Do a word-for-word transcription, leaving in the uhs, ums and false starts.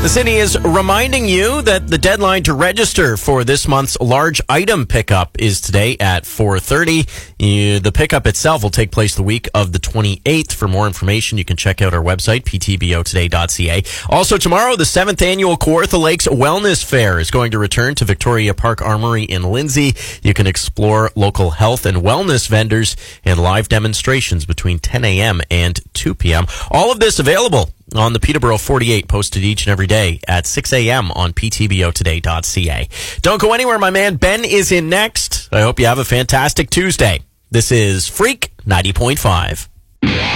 The city is reminding you that the deadline to register for this month's large item pickup is today at four thirty. You, the pickup itself will take place the week of the twenty-eighth. For more information, you can check out our website, p t b o today dot c a. Also tomorrow, the seventh annual Kawartha Lakes Wellness Fair is going to return to Victoria Park Armory in Lindsay. You can explore local health and wellness vendors and live demonstrations between ten a.m. and two p.m. All of this available on the Peterborough forty-eight, posted each and every day at six a.m. on p t b o today dot c a. Don't go anywhere, my man. Ben is in next. I hope you have a fantastic Tuesday. This is Freak ninety point five.